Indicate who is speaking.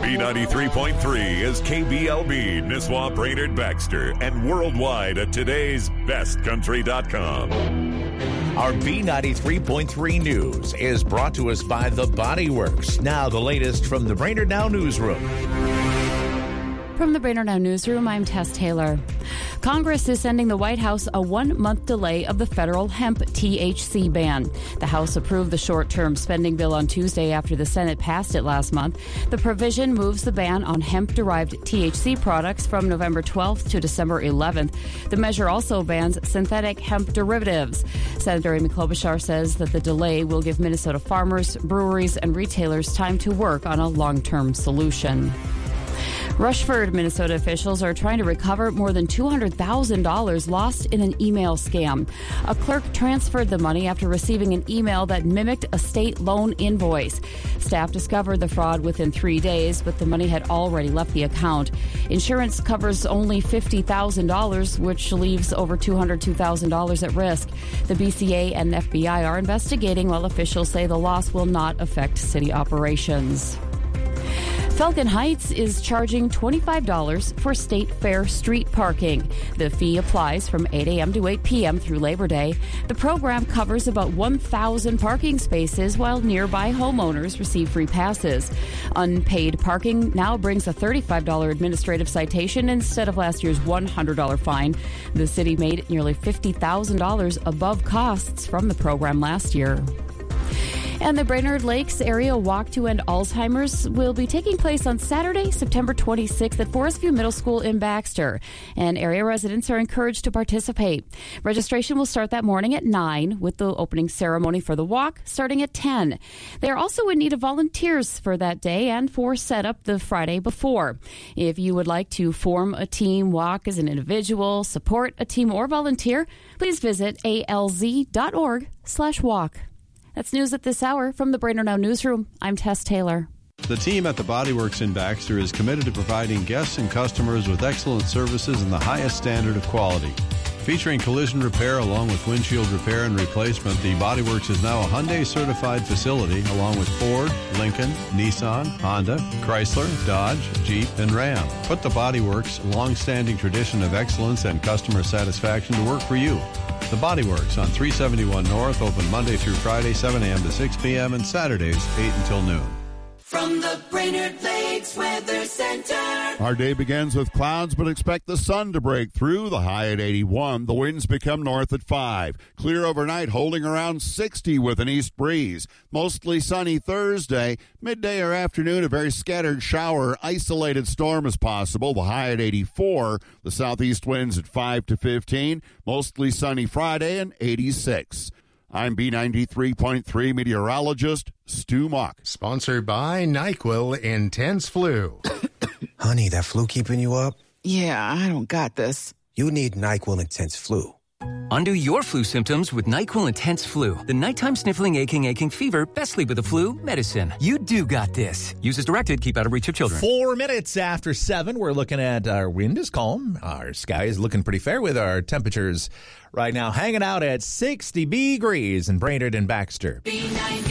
Speaker 1: B93.3 is KBLB, Nisswa, Brainerd, Baxter, and worldwide at today'sbestcountry.com.
Speaker 2: Our B93.3 News is brought to us by The Body Works. Now the latest from the Brainerd Now Newsroom.
Speaker 3: From the Brainerd Now Newsroom, I'm Tess Taylor. Congress is sending the White House a 1-month delay of the federal hemp THC ban. The House approved the short-term spending bill on Tuesday after the Senate passed it last month. The provision moves the ban on hemp-derived THC products from November 12th to December 11th. The measure also bans synthetic hemp derivatives. Senator Amy Klobuchar says that the delay will give Minnesota farmers, breweries, and retailers time to work on a long-term solution. Rushford, Minnesota officials are trying to recover more than $200,000 lost in an email scam. A clerk transferred the money after receiving an email that mimicked a state loan invoice. Staff discovered the fraud within 3 days, but the money had already left the account. Insurance covers only $50,000, which leaves over $202,000 at risk. The BCA and FBI are investigating, while officials say the loss will not affect city operations. Falcon Heights is charging $25 for State Fair street parking. The fee applies from 8 a.m. to 8 p.m. through Labor Day. The program covers about 1,000 parking spaces, while nearby homeowners receive free passes. Unpaid parking now brings a $35 administrative citation instead of last year's $100 fine. The city made nearly $50,000 above costs from the program last year. And the Brainerd Lakes Area Walk to End Alzheimer's will be taking place on Saturday, September 26th at Forest View Middle School in Baxter. And area residents are encouraged to participate. Registration will start that morning at 9, with the opening ceremony for the walk starting at 10. They are also in need of volunteers for that day and for setup the Friday before. If you would like to form a team, walk as an individual, support a team, or volunteer, please visit alz.org/walk. That's news at this hour. From the Brainerd Now Newsroom, I'm Tess Taylor.
Speaker 4: The team at the Body Works in Baxter is committed to providing guests and customers with excellent services and the highest standard of quality. Featuring collision repair along with windshield repair and replacement, the Body Works is now a Hyundai certified facility along with Ford, Lincoln, Nissan, Honda, Chrysler, Dodge, Jeep, and Ram. Put the Body Works' long-standing tradition of excellence and customer satisfaction to work for you. The Body Works on 371 North, open Monday through Friday, 7 a.m. to 6 p.m. and Saturdays, 8 until noon.
Speaker 5: From the Brainerd Lakes Weather Center.
Speaker 6: Our day begins with clouds, but expect the sun to break through. The high at 81. The winds become north at 5. Clear overnight, holding around 60 with an east breeze. Mostly sunny Thursday. Midday or afternoon, a very scattered shower. Isolated storm is possible. The high at 84. The southeast winds at 5 to 15. Mostly sunny Friday and 86. I'm B93.3 meteorologist Stu Mock.
Speaker 7: Sponsored by NyQuil Intense Flu.
Speaker 8: Honey, that flu keeping you up?
Speaker 9: Yeah, I don't got this.
Speaker 8: You need NyQuil Intense Flu.
Speaker 10: Undo your flu symptoms with NyQuil Intense Flu. The nighttime sniffling, aching fever, best sleep with the flu medicine. You do got this. Use as directed. Keep out of reach of children.
Speaker 2: 4 minutes after 7, we're looking at our wind is calm. Our sky is looking pretty fair with our temperatures right now hanging out at 60 degrees in Brainerd and Baxter.
Speaker 5: B90.